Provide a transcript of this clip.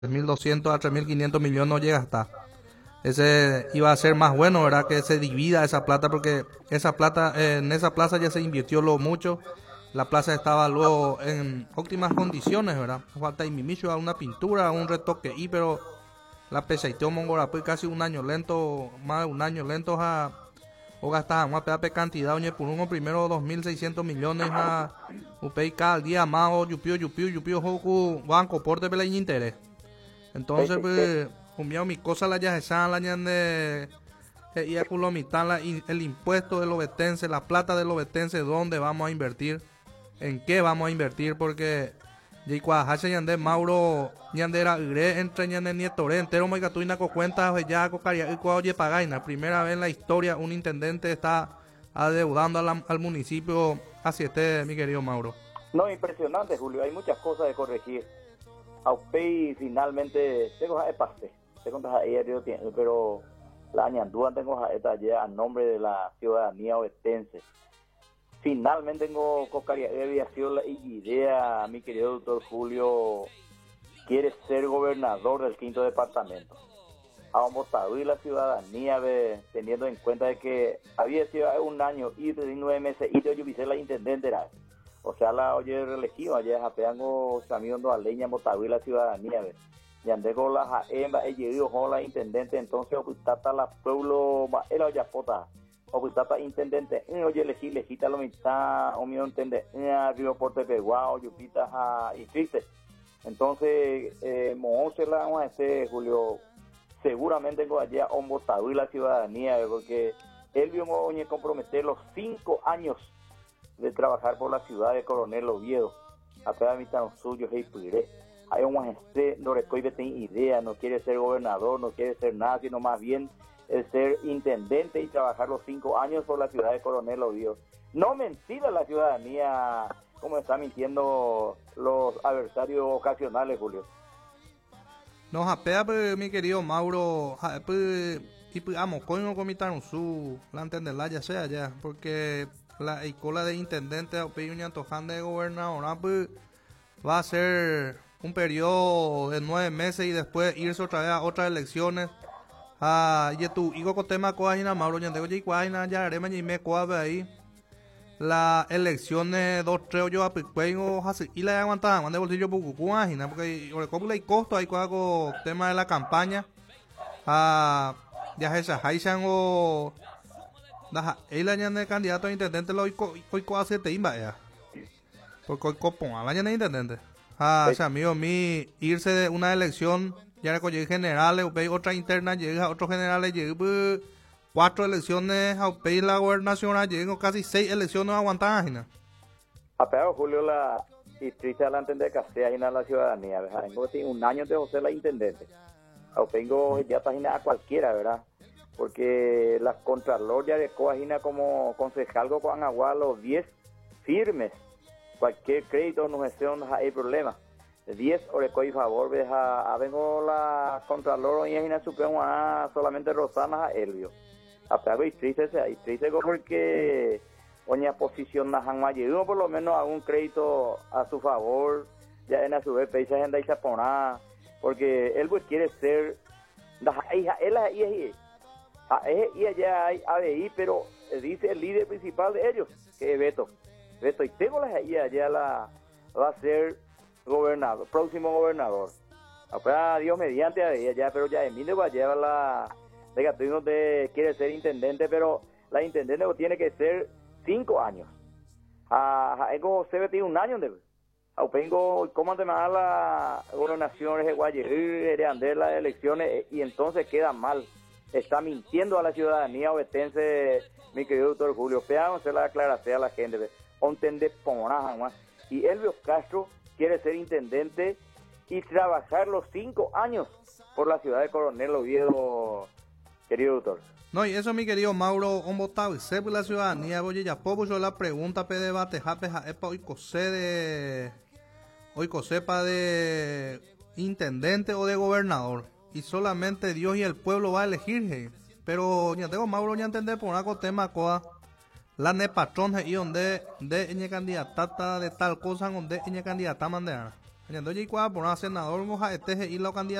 3.200 a 3.500 millones no llega hasta. Ese iba a ser más bueno, ¿verdad? Que se divida esa plata, porque esa plata, en esa plaza ya se invirtió lo mucho. La plaza estaba luego en óptimas condiciones, ¿verdad? Falta y mimicho a una pintura, un retoque y pero la pesaiteo Mongorapui casi un año lento, más de un año lento o gastar una pedape cantidad, oye, por uno primero 2.600 millones a upei cada día más o yupio hoku banco porte pela interés. Entonces, pues, comió mi cosa la ya se la ñande y el impuesto de los betenses, la plata de los betenses, ¿dónde vamos a invertir? ¿En qué vamos a invertir? Porque y cuajache ñande Mauro ñandera ire entre ñande nietore entero moicatuina co cuenta ya cocaria y oye pagaina. Primera vez en la historia un intendente está adeudando al municipio hacia mi querido Mauro. No, impresionante, Julio, hay muchas cosas de corregir. Aupei finalmente tengo a paste, pero la añandúa tengo esta ya a nombre de la ciudadanía ovetense. Finalmente tengo cocaria había sido la idea, mi querido doctor Julio quiere ser gobernador del 5º departamento. A votado y la ciudadanía teniendo en cuenta de que había sido un año y 9 meses y yo hice la intendente era. O sea, la oye reelegido allá japeango samiendo a leña votado y la ciudadanía y andé con la jaemba he llegado con la intendente entonces oputata la pueblo era olla pota oputata intendente oye elegí legita lo mitad o mío entiende río porte peguao yupita y triste entonces se la vamos a Julio seguramente con allá un votado y la ciudadanía porque él vio oye comprometer los 5 años de trabajar por la ciudad de Coronel Oviedo a toda mitad suyo y puré hay un no tiene idea, no quiere ser gobernador, no quiere ser nada, sino más bien el ser intendente y trabajar los 5 años por la ciudad de Coronel Oviedo. No mentira la ciudadanía, como están mintiendo los adversarios ocasionales, Julio. No, japea, pues, mi querido Mauro, pues, y pues, amo, coño, comitaron su, la entenderla ya sea ya, porque la escuela de intendente, opinión antojan de gobernador, pues, va a ser un periodo de 9 meses y después irse otra vez a otras elecciones. Y tu hijo con tema coajina Mauro ñandego y coajina ya haré me coabe ahí. Las elecciones 2-3 yo apicuengo y la aguantaban cuando bolsillo poco coajina porque hay costo hay con tema de la campaña. Ya esa Haishan o él añade candidato a intendente lo hoy coace te imba ya. Porque hoy copón a la intendente. O sea, amigo, irse de una elección, ya recoger generales, otra interna, llega otros generales, llega 4 elecciones, la gobernación, llega casi 6 elecciones aguantadas. Pero Julio, la triste la entender que sea la ciudadanía, ¿verdad? Tengo un año de José la intendente. Tengo ya página a cualquiera, ¿verdad? Porque la Contralor ya dejó como concejal con Agua los 10 firmes. Cualquier crédito no hay problema. 10 orecoy favor vengo la Contralor y en Supremo solamente Rosana a Elvio. Apego y triste porque oña posición na por lo menos algún crédito a su favor ya en a su vez peisa agenda y sapona porque él pues quiere ser él y allá hay ABI pero dice el líder principal de ellos que es Beto y tengo allá va a ser gobernador, próximo gobernador. Ahora Dios mediante allá, pero ya en mí va a llevar de quiere ser intendente, pero la intendente tiene que ser 5 años. José tiene un año de ¿cómo te manda la gobernación de Guayerú, de andar las elecciones y entonces queda mal? Está mintiendo a la ciudadanía obetense, mi querido doctor Julio. Vamos a hacer la aclaración a la gente. Y Elvio Castro quiere ser intendente y trabajar los 5 años por la ciudad de Coronel Oviedo, querido doctor. No, y eso mi querido Mauro, un votado y sepa la ciudadanía, oye, ya poco yo la pregunta pe debate, japeja, epa, hoy cosepa de intendente o de gobernador, y solamente Dios y el pueblo va a elegir, pero ya tengo Mauro ya entender por algo tema coa. La ne patrón y donde de ella candidata de tal cosa donde ella candidata mandera Añandó ya igual por un senador moja este y la candidatura